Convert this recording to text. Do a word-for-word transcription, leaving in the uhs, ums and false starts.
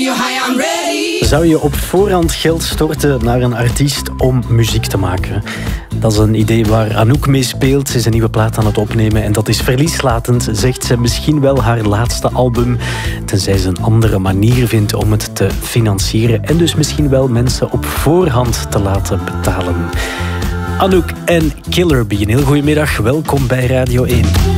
you high, I'm ready. Zou je op voorhand geld storten naar een artiest om muziek te maken? Dat is een idee waar Anouk mee speelt. Ze is een nieuwe plaat aan het opnemen en dat is verlieslatend, zegt ze. Misschien wel haar laatste album, tenzij ze een andere manier vindt om het te financieren en dus misschien wel mensen op voorhand te laten betalen. Anouk en Killer Bee, een heel goedemiddag. Welkom bij Radio één.